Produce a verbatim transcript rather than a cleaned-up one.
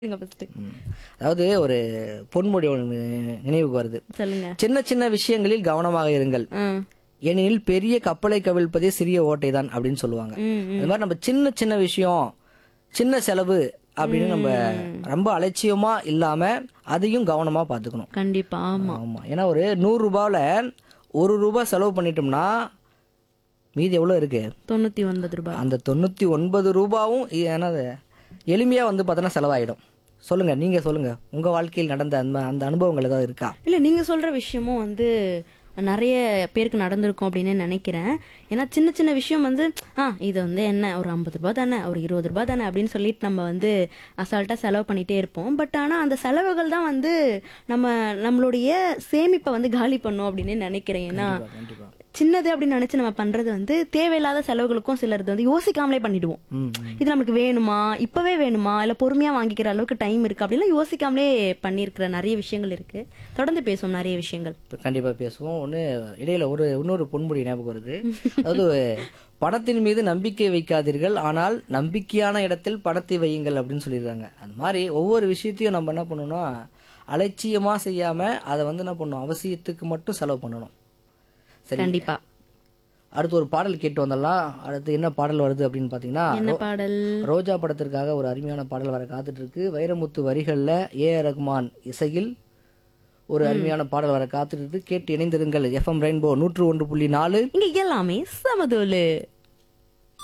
சொல்லுங்க ஃபர்ஸ்ட். ம். அதாவது ஒரு பொன்மொழி ஒன்று நினைவுக்கு வருது. சொல்லுங்க. சின்ன சின்ன விஷயங்களில் கவனமாக இருங்கள், ஆ. ஏனெனில் பெரிய கப்பலை கவிழ்ப்பதே சிறிய ஓட்டை தான் அப்படின்னு சொல்லுவாங்க. ம், ம். அது மாதிரி நம்ம சின்ன சின்ன விஷயம், சின்ன செலவு அப்படின்னு நம்ம ரொம்ப அலட்சியமா இல்லாம அதையும் கவனமா பார்த்துக்கணும். கண்டிப்பா. ஆமா. ஆமா, ஏன்னா ஒரு நூறு ரூபாயில ஒரு ரூபாய் செலவு பண்ணிட்டோம்னா மீதி எவ்வளோ இருக்கு? தொண்ணூத்தி ஒன்பது ரூபாய். அந்த தொண்ணூற்றி ஒன்பது ரூபாவும் என்னது எளிமையாக வந்து பார்த்தோன்னா செலவாயிடும். சொல்லுங்க, நீங்க சொல்லுங்க, உங்க வாழ்க்கையில் நடந்த அந்த அந்த அனுபவங்கள் ஏதாவது இருக்கா? இல்ல, நீங்க சொல்ற விஷயமும் வந்து நிறைய பேருக்கு நடந்திருக்கும் அப்படின்னு நினைக்கிறேன். ஏன்னா சின்ன சின்ன விஷயம் வந்து ஆ இது வந்து என்ன ஒரு ஐம்பது ரூபாய் தானே, ஒரு இருபது ரூபாய் தானே அப்படின்னு சொல்லிட்டு நம்ம வந்து அசால்ட்டா செலவு பண்ணிட்டே இருப்போம். பட் ஆனா அந்த செலவுகள் தான் வந்து நம்ம நம்மளுடைய சேமிப்பை வந்து காலி பண்ணும் அப்படின்னு நினைக்கிறேன். ஏன்னா கண்டிப்பா. சின்னது அப்படின்னு நினைச்சு நம்ம பண்றது வந்து தேவையில்லாத செலவுகளுக்கும் சிலருக்கு வந்து யோசிக்காமலே பண்ணிடுவோம். ம். இது நமக்கு வேணுமா, இப்பவே வேணுமா, இல்ல பொறுமையா வாங்கிக்கிற அளவுக்கு டைம் இருக்கு அப்படிலாம் யோசிக்காமலே பண்ணியிருக்கிற நிறைய விஷயங்கள் இருக்கு. தொடர்ந்து பேசுவோம் நிறைய விஷயங்கள். இப்போ கண்டிப்பாக பேசுவோம். ஒன்று இடையில ஒரு இன்னொரு பொன்முடி ஞாபகம் வருது. அதாவது பணத்தின் மீது நம்பிக்கை வைக்காதீர்கள், ஆனால் நம்பிக்கையான இடத்தில் பணத்தை வையுங்கள் அப்படின்னு சொல்லியிருக்காங்க. அந்த மாதிரி ஒவ்வொரு விஷயத்தையும் நம்ம என்ன பண்ணணும்னா அலட்சியமாக செய்யாமல் அதை வந்து என்ன பண்ணணும், அவசியத்துக்கு மட்டும் செலவு பண்ணணும். சரி, கண்டிப்பா. அடுத்து ஒரு பாடல் கேட்டு வந்துடலாம். அடுத்து என்ன பாடல் வருது அப்படின்னு பார்த்தீங்கன்னா, என்ன பாடல்? ரோஜா படத்திற்காக ஒரு அருமையான பாடல் வர காத்துட்டு இருக்கு. வைரமுத்து வரிகளில் ஏ ஆர் ரகுமான் இசையில் ஒரு அருமையான பாடல் வர காத்துட்டு இருக்கு. கேட்டு இணைந்திருங்கள். எஃப்எம் ரெயின்போ நூற்று ஒன்று புள்ளி நாலு. இங்க எல்லாமே சமதோலு.